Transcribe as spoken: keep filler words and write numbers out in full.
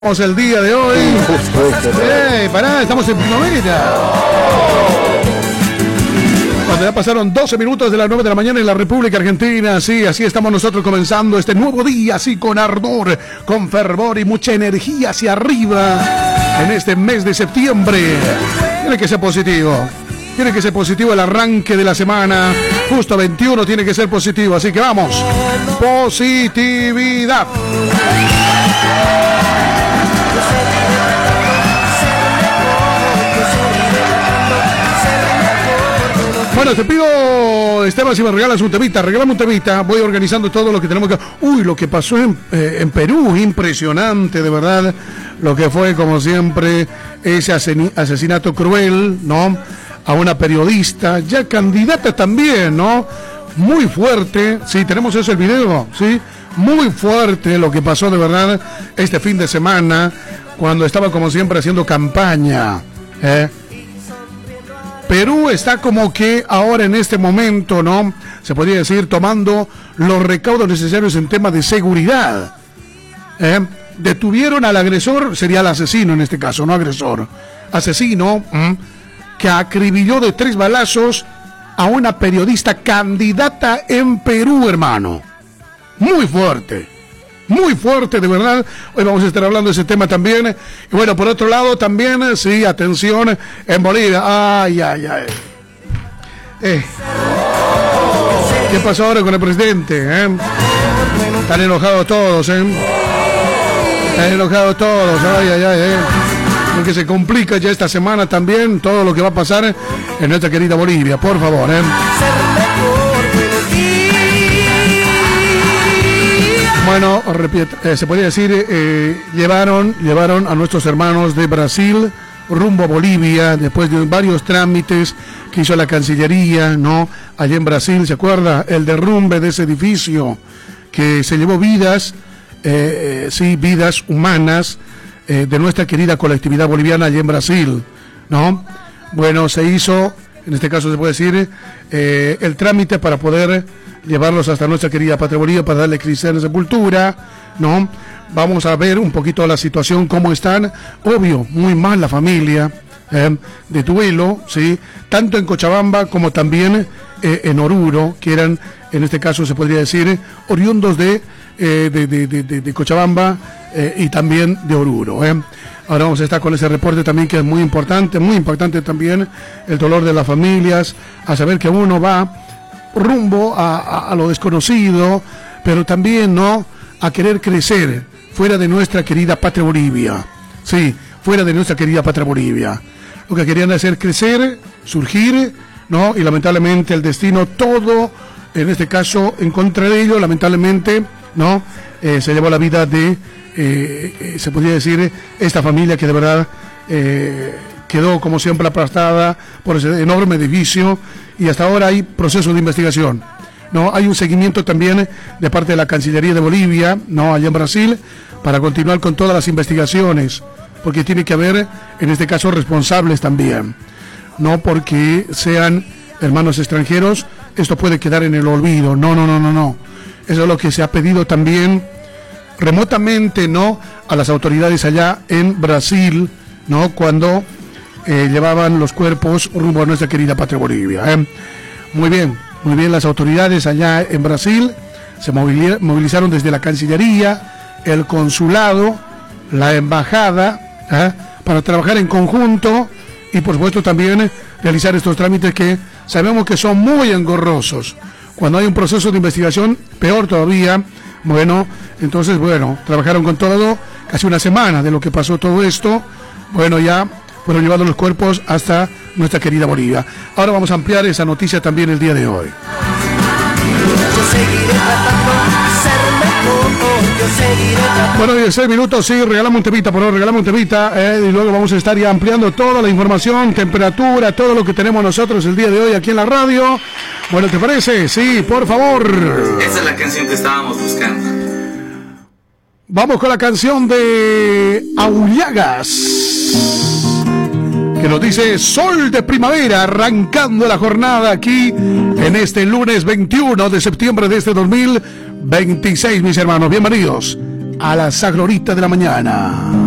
El día de hoy. ¡Eh, pará! Estamos en primavera. Cuando ya pasaron doce minutos de las nueve de la mañana en la República Argentina. Sí, así estamos nosotros comenzando este nuevo día, así con ardor, con fervor y mucha energía hacia arriba en este mes de septiembre. Tiene que ser positivo. Tiene que ser positivo el arranque de la semana. Justo veintiuno tiene que ser positivo. Así que vamos. Positividad. Bueno, te pido, Esteban, si me regalas un temita, regálame un temita, voy organizando todo lo que tenemos que... Uy, lo que pasó en, eh, en Perú, impresionante, de verdad, lo que fue, como siempre, ese asesinato cruel, ¿no?, a una periodista, ya candidata también, ¿no?, muy fuerte, sí, tenemos eso, el video, sí, muy fuerte lo que pasó, de verdad, este fin de semana, cuando estaba, como siempre, haciendo campaña, ¿eh? Perú está como que ahora en este momento, ¿no?, se podría decir, tomando los recaudos necesarios en temas de seguridad. ¿Eh? Detuvieron al agresor, sería el asesino en este caso, no agresor. Asesino ¿eh? que acribilló de tres balazos a una periodista candidata en Perú, hermano. Muy fuerte. Muy fuerte, de verdad. Hoy vamos a estar hablando de ese tema también. Y bueno, por otro lado también, sí, atención, en Bolivia. Ay, ay, ay. Eh. ¿Qué pasó ahora con el presidente? Eh? Están enojados todos, ¿eh? Están enojados todos. Ay, ay, ay, eh. Porque se complica ya esta semana también todo lo que va a pasar en nuestra querida Bolivia. Por favor, ¿eh? Bueno, repito, eh, se podría decir, eh, llevaron, llevaron a nuestros hermanos de Brasil rumbo a Bolivia, después de varios trámites que hizo la Cancillería, ¿no?, allá en Brasil, ¿se acuerda? El derrumbe de ese edificio que se llevó vidas, eh, eh, sí, vidas humanas eh, de nuestra querida colectividad boliviana allá en Brasil, ¿no? Bueno, se hizo, en este caso se puede decir, eh, el trámite para poder llevarlos hasta nuestra querida patria Bolivia para darle cristiana sepultura, ¿no? Vamos a ver un poquito la situación, cómo están. Obvio, muy mal la familia, eh, de duelo, ¿sí? Tanto en Cochabamba como también eh, en Oruro, que eran, en este caso se podría decir, oriundos de, eh, de, de, de, de, de Cochabamba eh, y también de Oruro, ¿eh? Ahora vamos a estar con ese reporte también, que es muy importante, muy importante también, el dolor de las familias, a saber que uno va rumbo a, a, a lo desconocido, pero también, ¿no?, a querer crecer fuera de nuestra querida patria Bolivia, sí, fuera de nuestra querida patria Bolivia. Lo que querían hacer crecer, surgir, ¿no?, y lamentablemente el destino, todo, en este caso, en contra de ello, lamentablemente, ¿no?, eh, se llevó la vida de, eh, eh, se podría decir, esta familia que de verdad eh, quedó, como siempre, aplastada por ese enorme edificio, y hasta ahora hay proceso de investigación, ¿no? Hay un seguimiento también de parte de la Cancillería de Bolivia, ¿no?, allá en Brasil, para continuar con todas las investigaciones, porque tiene que haber, en este caso, responsables también, no porque sean hermanos extranjeros, esto puede quedar en el olvido, no, no, no, no, no, eso es lo que se ha pedido también remotamente, ¿no?, a las autoridades allá en Brasil, ¿no?, cuando Eh, llevaban los cuerpos rumbo a nuestra querida patria Bolivia, ¿eh? Muy bien, muy bien, las autoridades allá en Brasil se movilizaron desde la Cancillería, el consulado, la embajada, ¿eh?, para trabajar en conjunto y por supuesto también realizar estos trámites que sabemos que son muy engorrosos. Cuando hay un proceso de investigación, peor todavía. Bueno, entonces, bueno, trabajaron con todo, casi una semana de lo que pasó todo esto. Bueno, ya fueron llevando los cuerpos hasta nuestra querida Bolivia. Ahora vamos a ampliar esa noticia también el día de hoy. Bueno, dieciséis minutos, sí, regalamos un temita, por favor, regalamos un temita, eh, y luego vamos a estar ya ampliando toda la información, temperatura, todo lo que tenemos nosotros el día de hoy aquí en la radio. Bueno, ¿te parece? Sí, por favor. Esa es la canción que estábamos buscando. Vamos con la canción de Aullagas, que nos dice Sol de Primavera, arrancando la jornada aquí en este lunes veintiuno de septiembre de este dos mil veintiséis, mis hermanos. Bienvenidos a la Sagrorita de la mañana.